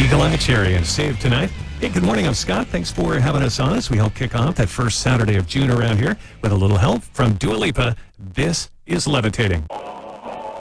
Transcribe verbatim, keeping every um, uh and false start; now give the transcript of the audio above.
Eagle Eye Cherry and Save Tonight. Hey, good morning. I'm Scott. Thanks for having us on as we help kick off that first Saturday of June around here with a little help from Dua Lipa. This is Levitating.